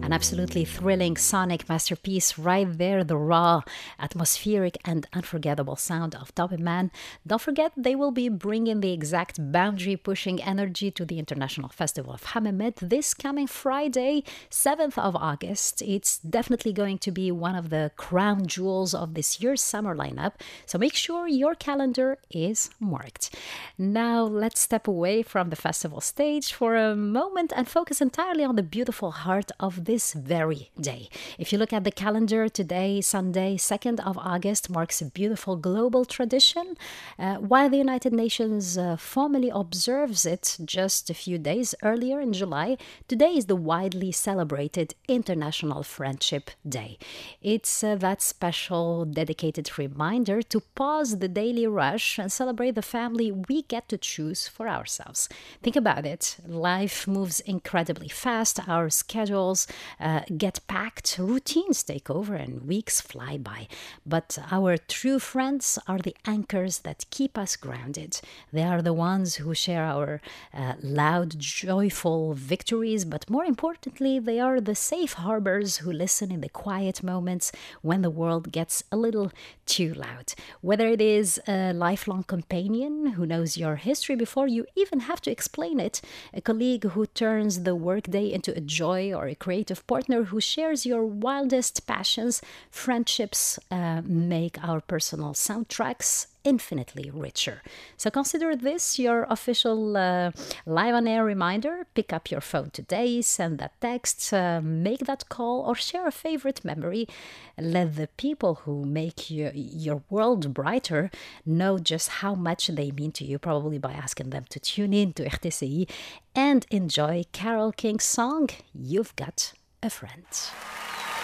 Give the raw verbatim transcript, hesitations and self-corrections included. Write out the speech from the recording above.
An absolutely thrilling sonic masterpiece right there, the raw, atmospheric and unforgettable sound of Top Man. Don't forget, they will be bringing the exact boundary-pushing energy to the International Festival of Hammamet this coming Friday, seventh of August. It's definitely going to be one of the crown jewels of this year's summer lineup, so make sure your calendar is marked. Now, let's step away from the festival stage for a moment and focus entirely on the beautiful heart of this very day. If you look at the calendar today, Sunday, second of August, marks a beautiful global tradition. Uh, while the United Nations uh, formally observes it just a few days earlier in July, today is the widely celebrated International Friendship Day. It's uh, that special, dedicated reminder to pause the daily rush and celebrate the family we get to choose for ourselves. Think about it. Life moves incredibly fast. Our schedules uh, get packed, routines take over, and weeks fly by. But our true friends are the anchors that keep us grounded. They are the ones who share our uh, loud, joyful victories, but more importantly, they are the safe harbors who listen in the quiet moments when the world gets a little too loud. Whether it is a lifelong companion who knows your history before you even have to explain it, a colleague who turns the workday into a joy, or a creative partner who shares your wildest passions, friendships uh, make our personal soundtracks infinitely richer. So consider this your official uh, live on air reminder. Pick up your phone today, send that text, uh, make that call, or share a favorite memory. Let the people who make your, your world brighter know just how much they mean to you, probably by asking them to tune in to R T C I and enjoy Carole King's song, You've Got a Friend.